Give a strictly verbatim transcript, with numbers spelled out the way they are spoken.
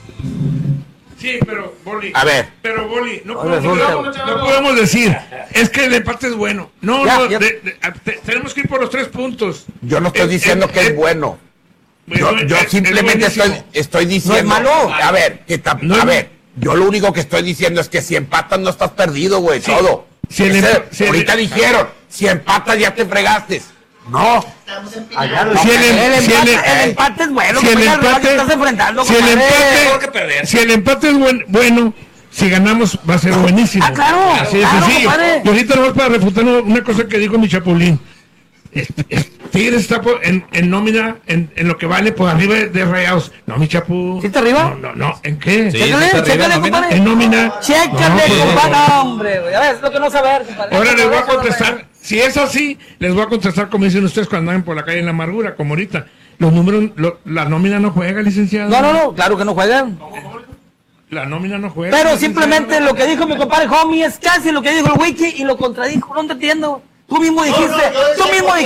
Sí, pero Boli. A ver. Pero Boli, no, podemos, no, no podemos decir, es que el empate es bueno. No, ya, no, ya. De, de, te, tenemos que ir por los tres puntos. Yo no estoy es, diciendo es, que es, es bueno. Bueno, yo yo es, simplemente es estoy, estoy diciendo. No es malo. A ver, que ta, no a es, ver, yo lo único que estoy diciendo es que si empatas no estás perdido, güey, sí, todo. Si el Ese, empa, si ahorita el, dijeron, si empatas ya te fregaste. No. Allá no. Si el, el, el, empate, si el, el empate es bueno. Si el el empate, que estás enfrentando, si el compadre. empate, si el empate es buen, bueno, si ganamos va a ser buenísimo. Ah, claro. Así de claro, sencillo. compadre. Y ahorita nomás para refutar una cosa que dijo mi Chapulín. Tigres está por, en, en nómina, en, en lo que vale por arriba de, de Rayados. No, mi Chapu. ¿Sí está arriba? No, no, no. ¿En qué? Sí, Chécale, está arriba, chécale, nómina. compadre. En nómina. Chécale, No, pues, compadre. No, hombre, güey. A ver, es lo que no saber, compadre. Ahora les voy a Eso no contestar. saber. Si es así, les voy a contestar como dicen ustedes cuando andan por la calle en la amargura, como ahorita. Los números, lo, la nómina no juega, licenciado. No, no, no, claro que no juegan. La nómina no juega. Pero licenciado. simplemente lo que dijo mi compadre Homie es casi lo que dijo el Wiki y lo contradijo. No te entiendo. Tú mismo dijiste, tú mismo dijiste.